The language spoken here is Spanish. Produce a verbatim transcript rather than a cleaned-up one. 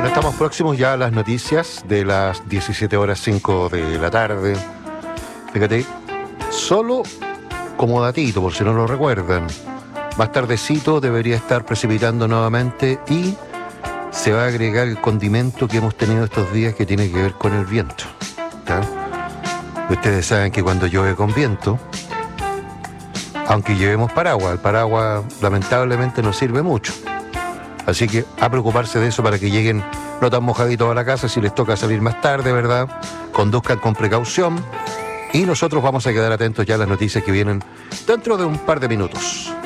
Bueno, estamos próximos ya a las noticias de las diecisiete horas cinco de la tarde. Fíjate, solo como datito, por si no lo recuerdan, más tardecito debería estar precipitando nuevamente y se va a agregar el condimento que hemos tenido estos días que tiene que ver con el viento. ¿Ya? Ustedes saben que cuando llueve con viento, aunque llevemos paraguas, el paraguas lamentablemente no sirve mucho. Así que a preocuparse de eso para que lleguen no tan mojaditos a la casa. Si les toca salir más tarde, ¿verdad? Conduzcan con precaución. Y nosotros vamos a quedar atentos ya a las noticias que vienen dentro de un par de minutos.